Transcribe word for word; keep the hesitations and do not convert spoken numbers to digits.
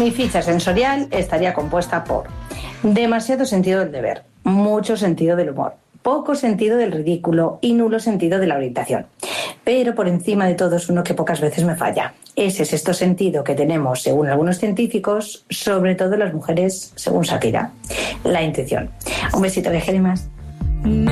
Mi ficha sensorial estaría compuesta por demasiado sentido del deber, mucho sentido del humor, poco sentido del ridículo y nulo sentido de la orientación. Pero por encima de todo es uno que pocas veces me falla. Ese sexto sentido que tenemos, según algunos científicos, sobre todo las mujeres, según Shakira, la intuición. Un besito, viajeras.